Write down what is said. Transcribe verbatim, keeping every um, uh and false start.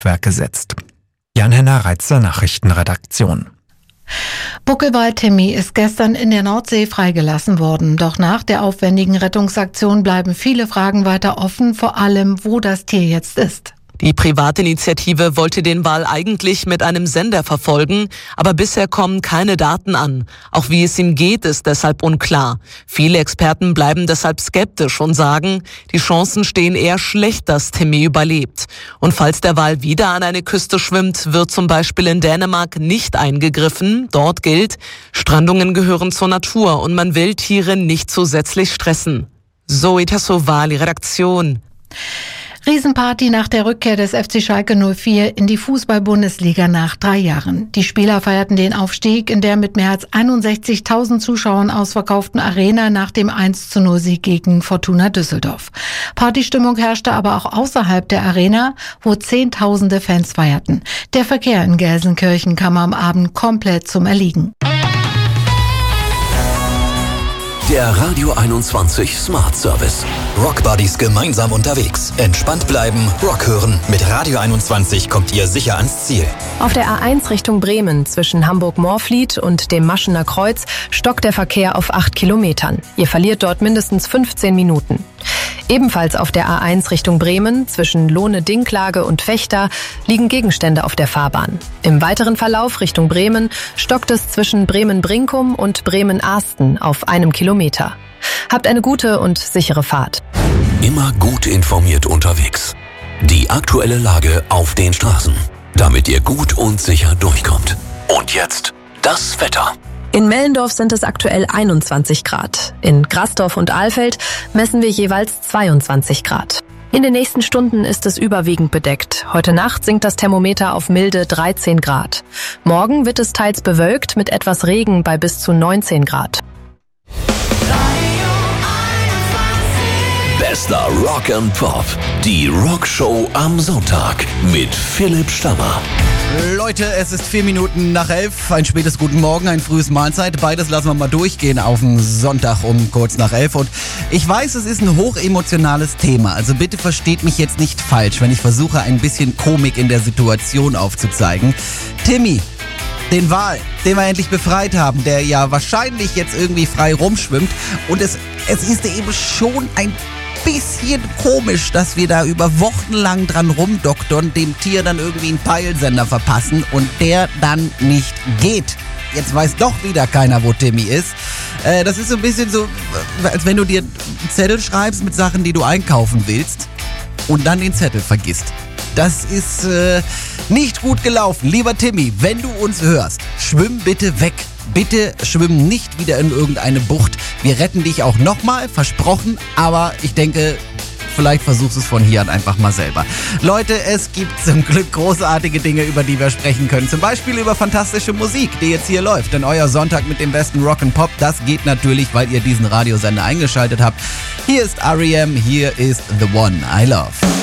Werke setzt. Jan-Henner Reitzer, Nachrichtenredaktion. Buckelwal Timmy ist gestern in der Nordsee freigelassen worden. Doch nach der aufwendigen Rettungsaktion bleiben viele Fragen weiter offen, vor allem, wo das Tier jetzt ist. Die Privatinitiative wollte den Wal eigentlich mit einem Sender verfolgen, aber bisher kommen keine Daten an. Auch wie es ihm geht, ist deshalb unklar. Viele Experten bleiben deshalb skeptisch und sagen, die Chancen stehen eher schlecht, dass Timmy überlebt. Und falls der Wal wieder an eine Küste schwimmt, wird zum Beispiel in Dänemark nicht eingegriffen. Dort gilt, Strandungen gehören zur Natur und man will Tiere nicht zusätzlich stressen. Zoe Tassovali, Redaktion. Riesenparty nach der Rückkehr des F C Schalke null vier in die Fußball-Bundesliga nach drei Jahren. Die Spieler feierten den Aufstieg in der mit mehr als einundsechzigtausend Zuschauern ausverkauften Arena nach dem eins zu null Sieg gegen Fortuna Düsseldorf. Partystimmung herrschte aber auch außerhalb der Arena, wo Zehntausende Fans feierten. Der Verkehr in Gelsenkirchen kam am Abend komplett zum Erliegen. Der Radio einundzwanzig Smart Service. Rock Buddies gemeinsam unterwegs. Entspannt bleiben, Rock hören. Mit Radio einundzwanzig kommt ihr sicher ans Ziel. Auf der A eins Richtung Bremen zwischen Hamburg-Moorfliet und dem Maschener Kreuz stockt der Verkehr auf acht Kilometern. Ihr verliert dort mindestens fünfzehn Minuten. Ebenfalls auf der A eins Richtung Bremen zwischen Lohne-Dinklage und Vechta liegen Gegenstände auf der Fahrbahn. Im weiteren Verlauf Richtung Bremen stockt es zwischen Bremen-Brinkum und Bremen-Ahsten auf einem Kilometer. Habt eine gute und sichere Fahrt. Immer gut informiert unterwegs. Die aktuelle Lage auf den Straßen, damit ihr gut und sicher durchkommt. Und jetzt das Wetter. In Mellendorf sind es aktuell einundzwanzig Grad. In Grasdorf und Alfeld messen wir jeweils zweiundzwanzig Grad. In den nächsten Stunden ist es überwiegend bedeckt. Heute Nacht sinkt das Thermometer auf milde dreizehn Grad. Morgen wird es teils bewölkt mit etwas Regen bei bis zu neunzehn Grad. Bester Rock and Pop. Die Rockshow am Sonntag mit Philipp Stammer. Leute, es ist vier Minuten nach elf. Ein spätes Guten Morgen, ein frühes Mahlzeit. Beides lassen wir mal durchgehen auf den Sonntag um kurz nach elf. Und ich weiß, es ist ein hochemotionales Thema. Also bitte versteht mich jetzt nicht falsch, wenn ich versuche, ein bisschen Komik in der Situation aufzuzeigen. Timmy, den Wal, den wir endlich befreit haben, der ja wahrscheinlich jetzt irgendwie frei rumschwimmt. Und es, es ist eben schon ein bisschen komisch, dass wir da über Wochen lang dran rumdoktern, dem Tier dann irgendwie einen Peilsender verpassen und der dann nicht geht. Jetzt weiß doch wieder keiner, wo Timmy ist. Äh, das ist so ein bisschen so, als wenn du dir einen Zettel schreibst mit Sachen, die du einkaufen willst und dann den Zettel vergisst. Das ist äh, nicht gut gelaufen. Lieber Timmy, wenn du uns hörst, schwimm bitte weg. Bitte schwimm nicht wieder in irgendeine Bucht. Wir retten dich auch nochmal, versprochen. Aber ich denke, vielleicht versuchst du es von hier an einfach mal selber. Leute, es gibt zum Glück großartige Dinge, über die wir sprechen können. Zum Beispiel über fantastische Musik, die jetzt hier läuft. Denn euer Sonntag mit dem besten Rock and Pop, das geht natürlich, weil ihr diesen Radiosender eingeschaltet habt. Hier ist R E M, hier ist The One I Love.